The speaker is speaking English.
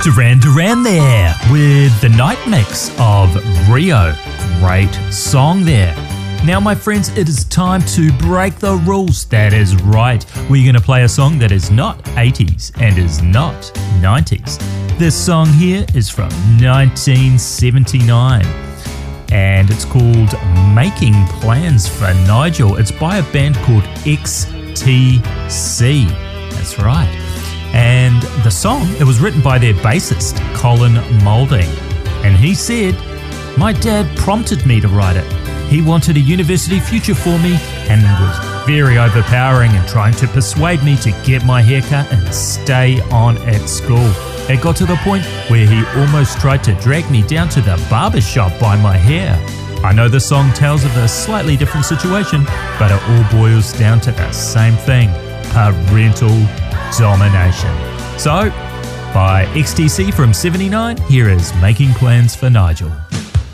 Duran Duran there with the night mix of Rio. Great song there. Now, my friends, it is time to break the rules. That is right. We're going to play a song that is not 80s and is not 90s. This song here is from 1979 and it's called Making Plans for Nigel. It's by a band called XTC. That's right. And the song, it was written by their bassist, Colin Moulding. And he said, "My dad prompted me to write it. He wanted a university future for me and was very overpowering in trying to persuade me to get my hair cut and stay on at school. It got to the point where he almost tried to drag me down to the barber shop by my hair." I know the song tells of a slightly different situation, but it all boils down to the same thing: parental domination. So, by XTC from 79, here is Making Plans for Nigel.